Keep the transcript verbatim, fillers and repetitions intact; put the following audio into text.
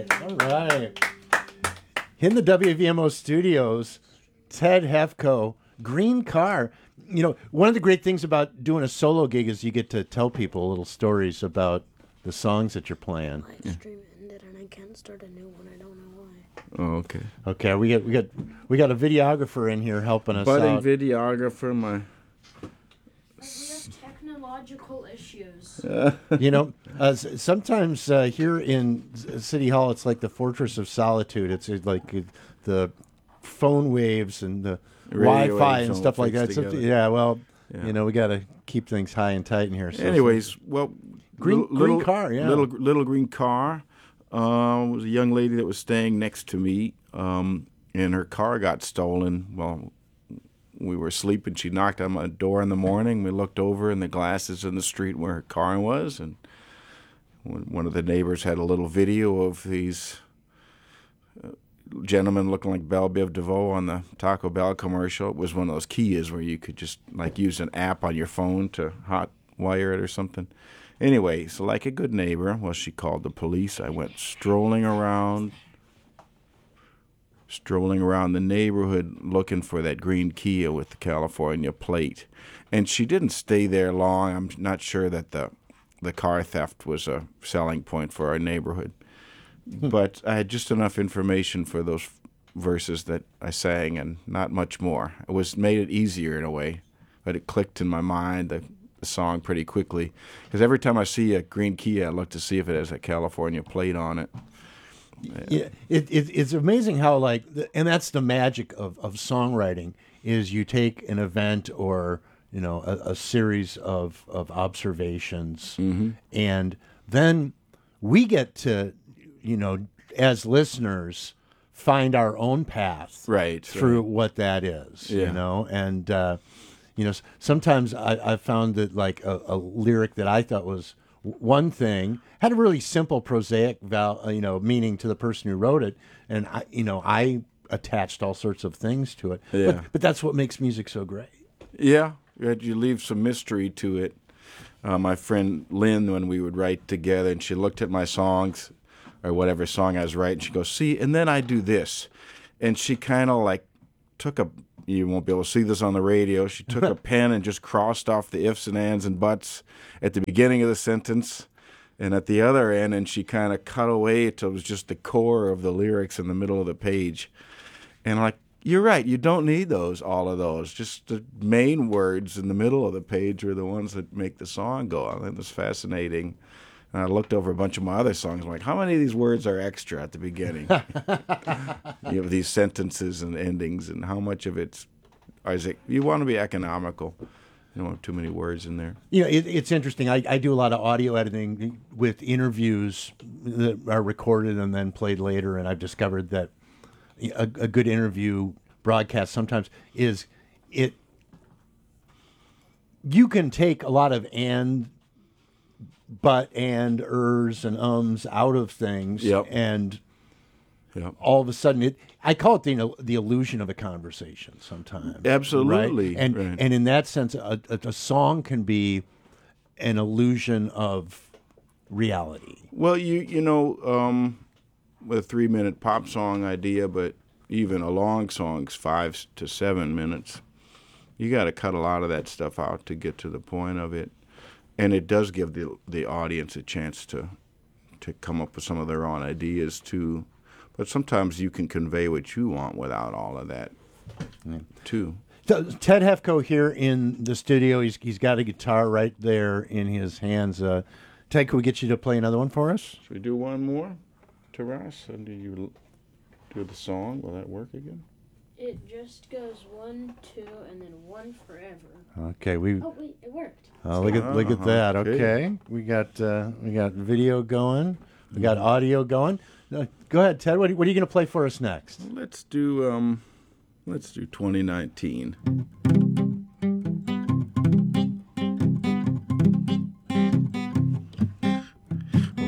right, all right. In the W V M O studios, Ted Hefko, Green Car. You know, one of the great things about doing a solo gig is you get to tell people little stories about the songs that you're playing. My live stream ended and I can't start a new one. I don't know why. Oh, okay. Okay, we got we got we got a videographer in here helping us Budding out. videographer, my. We have technological issues. You know, uh, s- sometimes uh, here in S- City Hall, it's like the Fortress of Solitude. It's uh, like uh, the phone waves and the Radio Wi-Fi waves and don't stuff like fix that. Some- together. yeah, well, Yeah. you know, we got to keep things high and tight in here. So Anyways, well, Green- little, green little- car, yeah. little little green car. Uh, was a young lady that was staying next to me, um, and her car got stolen. Well, we were sleeping. She knocked on my door in the morning. We looked over, and the glass is in the street where her car was. And one of the neighbors had a little video of these uh, gentlemen looking like Belle Biv DeVoe on the Taco Bell commercial. It was one of those Kias where you could just like use an app on your phone to hot wire it or something. Anyway, so like a good neighbor, well, she called the police. I went strolling around, strolling around the neighborhood looking for that green Kia with the California plate. And she didn't stay there long. I'm not sure that the the car theft was a selling point for our neighborhood. But I had just enough information for those verses that I sang and not much more. It was made it easier in a way, but it clicked in my mind, the, the song, pretty quickly. Because every time I see a green Kia, I look to see if it has a California plate on it. yeah, it, it it's amazing how like, the, and that's the magic of, of songwriting is you take an event or you know a, a series of of observations, and then we get to you know as listeners find our own path Right, through right. what that is, Yeah. you know, and uh, you know s- sometimes I, I found that like a, a lyric that I thought was w- one thing had a really simple prosaic val, uh, you know meaning to the person who wrote it, and I you know I attached all sorts of things to it. Yeah. But, but that's what makes music so great. Yeah, you you leave some mystery to it. Uh, my friend Lynn, when we would write together, and she looked at my songs, or whatever song I was writing, she goes, see, and then I do this. And she kind of like took a, you won't be able to see this on the radio, she took a pen and just crossed off the ifs and ands and buts at the beginning of the sentence and at the other end, and she kind of cut away till it was just the core of the lyrics in the middle of the page. And like, you're right, you don't need those, all of those. Just the main words in the middle of the page are the ones that make the song go. I think it's fascinating. And I looked over a bunch of my other songs. I'm like, how many of these words are extra at the beginning? You have these sentences and endings, and how much of it's, is it, you want to be economical. You don't want too many words in there. You know, it, it's interesting. I, I do a lot of audio editing with interviews that are recorded and then played later, and I've discovered that a, a good interview broadcast sometimes is it. You can take a lot of and, but, and, ers, and ums out of things, Yep. and Yep. all of a sudden it. I call it the the illusion of a conversation sometimes. Absolutely, right? And right. and in that sense, a, a, a song can be an illusion of reality. Well, you you know, um, with a three-minute pop song idea, but even a long song's five to seven minutes, you got to cut a lot of that stuff out to get to the point of it. And it does give the the audience a chance to to come up with some of their own ideas, too. But sometimes you can convey what you want without all of that, too. So, Ted Hefko here in the studio. He's he's got a guitar right there in his hands. Uh, Ted, can we get you to play another one for us? Should we do one more, Taras? And do you do the song? Will that work again? It just goes one, two, and then one forever. Okay, we. Oh wait, it worked. Oh, look at look at Uh-huh, that. okay. Okay, we got uh, we got video going. We got audio going. Uh, go ahead, Ted. What are, what are you going to play for us next? Let's do um, let's do twenty nineteen.